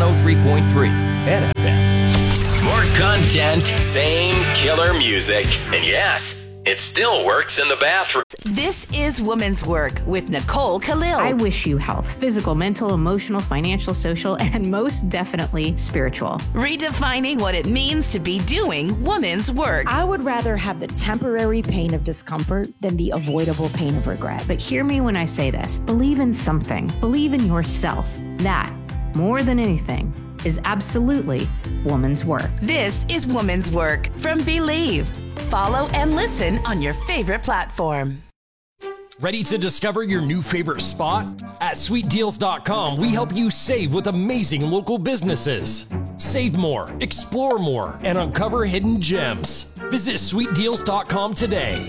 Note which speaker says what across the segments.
Speaker 1: 103.3 NFM.
Speaker 2: More content, same killer music. And yes, it still works in the bathroom.
Speaker 3: This is Woman's Work with Nicole Khalil.
Speaker 4: I wish you health, physical, mental, emotional, financial, social, and most definitely spiritual.
Speaker 3: Redefining what it means to be doing woman's work.
Speaker 5: I would rather have the temporary pain of discomfort than the avoidable pain of regret.
Speaker 4: But hear me when I say this. Believe in something. Believe in yourself. That, more than anything, is absolutely woman's work.
Speaker 3: This is Woman's Work from Believe. Follow and listen on your favorite platform.
Speaker 6: Ready to discover your new favorite spot? At sweetdeals.com, we help you save with amazing local businesses. Save more, explore more, and uncover hidden gems. Visit sweetdeals.com today.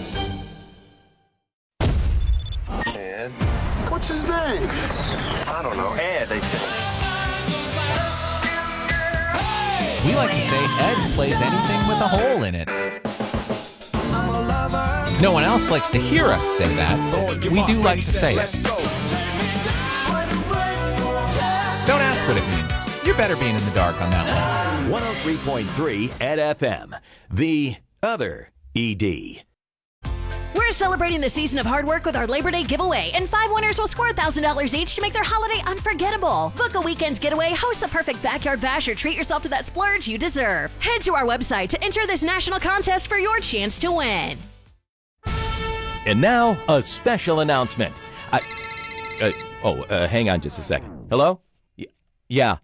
Speaker 7: Ed?
Speaker 8: What's his name?
Speaker 7: I don't know. Ed, I think.
Speaker 9: We like to say Ed plays anything with a hole in it. No one else likes to hear us say that, but we do like to say it. Don't ask what it means. You're better being in the dark on that one.
Speaker 1: 103.3 NFM. The other ED.
Speaker 10: We're celebrating the season of hard work with our Labor Day giveaway, and 5 winners will score $1,000 each to make their holiday unforgettable. Book a weekend getaway, host the perfect backyard bash, or treat yourself to that splurge you deserve. Head to our website to enter this national contest for your chance to win.
Speaker 1: And now, a special announcement. Hang on just a second. Hello? Yeah.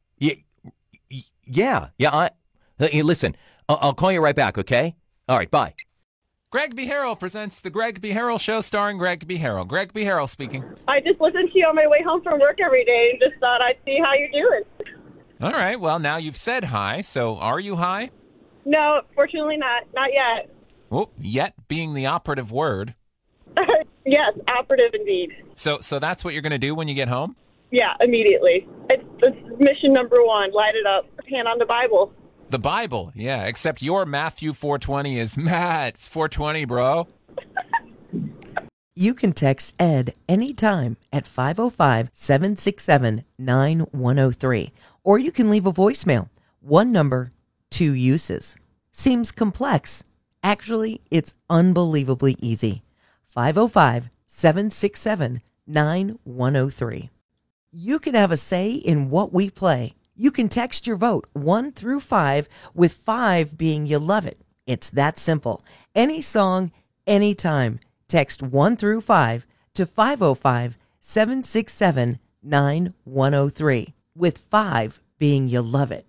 Speaker 1: Listen, I'll call you right back, okay? All right, bye.
Speaker 9: Greg B. Harrell presents The Greg B. Harrell Show starring Greg B. Harrell. Greg B. Harrell speaking.
Speaker 11: I just listen to you on my way home from work every day and just thought I'd see how you're doing.
Speaker 9: All right, well, now you've said hi, so are you high?
Speaker 11: No, fortunately not. Not yet.
Speaker 9: Oh, yet being the operative word.
Speaker 11: Yes, operative indeed.
Speaker 9: So that's what you're going to do when you get home?
Speaker 11: Yeah, immediately. It's mission number 1. Light it up. Hand on the Bible.
Speaker 9: The Bible, yeah, except your Matthew 4:20 is mad. It's 4:20, bro.
Speaker 12: You can text Ed anytime at 505-767-9103. Or you can leave a voicemail. 1 number, 2 uses. Seems complex. Actually, it's unbelievably easy. 505-767-9103. You can have a say in what we play. You can text your vote 1 through 5, with 5 being you love it. It's that simple. Any song, anytime. Text 1 through 5 to 505-767-9103, with 5 being you love it.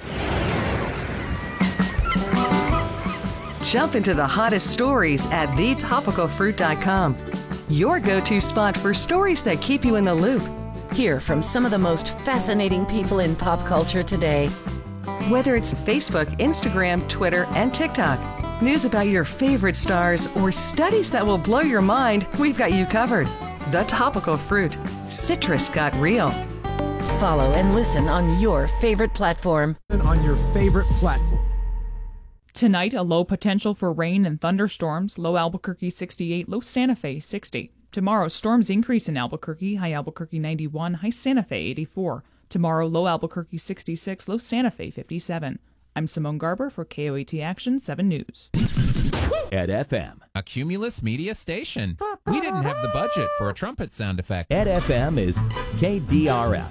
Speaker 13: Jump into the hottest stories at thetopicalfruit.com. Your go-to spot for stories that keep you in the loop.
Speaker 10: Hear from some of the most fascinating people in pop culture today.
Speaker 13: Whether it's Facebook, Instagram, Twitter, and TikTok, news about your favorite stars, or studies that will blow your mind, we've got you covered. The Topical Fruit. Citrus got real.
Speaker 10: Follow and listen on your favorite platform.
Speaker 14: Tonight, a low potential for rain and thunderstorms. Low Albuquerque 68, low Santa Fe 60. Tomorrow, storms increase in Albuquerque, high Albuquerque 91, high Santa Fe 84. Tomorrow, low Albuquerque 66, low Santa Fe 57. I'm Simone Garber for KOAT Action 7 News.
Speaker 1: Ed FM.
Speaker 9: A Cumulus Media station. We didn't have the budget for a trumpet sound effect.
Speaker 1: Ed FM is KDRF.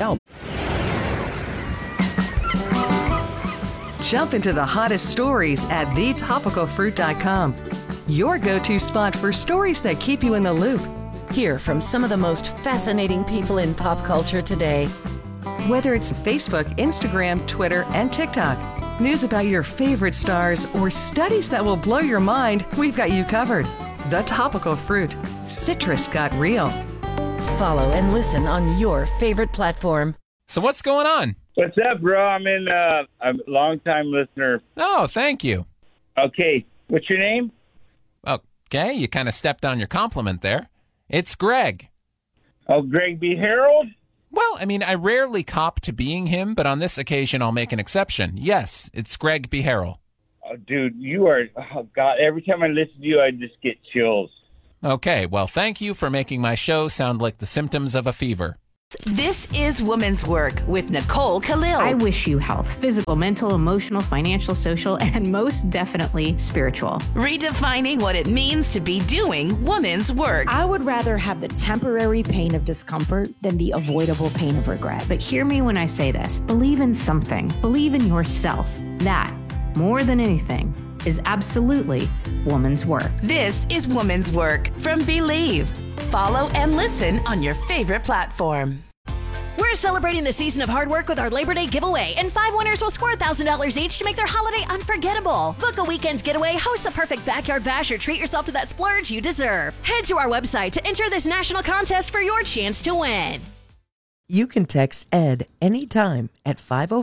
Speaker 13: Jump into the hottest stories at thetopicalfruit.com. Your go-to spot for stories that keep you in the loop.
Speaker 10: Hear from some of the most fascinating people in pop culture today.
Speaker 13: Whether it's Facebook, Instagram, Twitter, and TikTok, news about your favorite stars, or studies that will blow your mind, we've got you covered. The Topical Fruit. Citrus got real.
Speaker 10: Follow and listen on your favorite platform.
Speaker 9: So what's going on?
Speaker 15: What's up, bro? I'm a long-time listener.
Speaker 9: Oh, thank you.
Speaker 15: Okay, what's your name?
Speaker 9: Okay, you kind of stepped on your compliment there. It's Greg.
Speaker 15: Oh, Greg B. Harold?
Speaker 9: Well, I mean, I rarely cop to being him, but on this occasion I'll make an exception. Yes, it's Greg B. Harrell.
Speaker 15: Oh, dude, you are, oh, God, every time I listen to you, I just get chills.
Speaker 9: Okay, well, thank you for making my show sound like the symptoms of a fever.
Speaker 3: This is Woman's Work with Nicole Khalil.
Speaker 4: I wish you health, physical, mental, emotional, financial, social, and most definitely spiritual.
Speaker 3: Redefining what it means to be doing woman's work.
Speaker 5: I would rather have the temporary pain of discomfort than the avoidable pain of regret.
Speaker 4: But hear me when I say this. Believe in something. Believe in yourself. That, more than anything, is absolutely woman's work.
Speaker 3: This is Woman's Work from Believe. Follow and listen on your favorite platform.
Speaker 10: We're celebrating the season of hard work with our Labor Day giveaway, and 5 winners will score $1,000 each to make their holiday unforgettable. Book a weekend getaway, host the perfect backyard bash, or treat yourself to that splurge you deserve. Head to our website to enter this national contest for your chance to win.
Speaker 12: You can text ED anytime at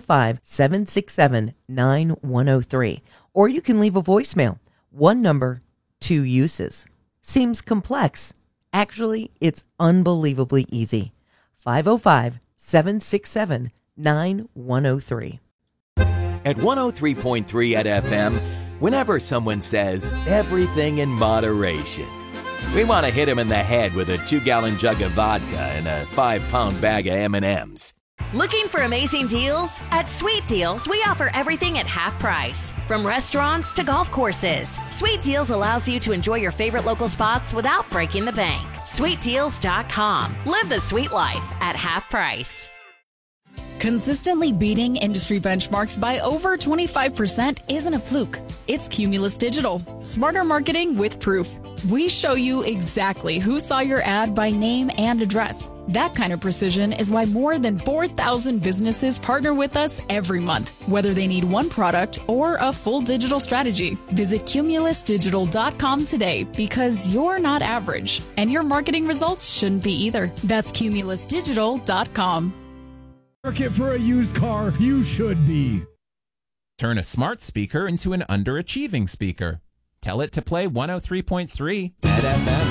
Speaker 12: 505-767-9103. Or you can leave a voicemail. One number, 2 uses. Seems complex. Actually, it's unbelievably easy. 505-767-9103.
Speaker 1: At 103.3 at FM, whenever someone says everything in moderation, we want to hit them in the head with a 2-gallon jug of vodka and a 5-pound bag of M&Ms.
Speaker 10: Looking for amazing deals? At Sweet Deals, we offer everything at half price. From restaurants to golf courses, Sweet Deals allows you to enjoy your favorite local spots without breaking the bank. SweetDeals.com. Live the sweet life at half price.
Speaker 8: Consistently beating industry benchmarks by over 25% isn't a fluke. It's Cumulus Digital. Smarter marketing with proof. We show you exactly who saw your ad by name and address. That kind of precision is why more than 4,000 businesses partner with us every month, whether they need one product or a full digital strategy. Visit CumulusDigital.com today because you're not average, and your marketing results shouldn't be either. That's CumulusDigital.com.
Speaker 16: Market for a used car, you should be.
Speaker 9: Turn a smart speaker into an underachieving speaker. Tell it to play 103.3 at FM.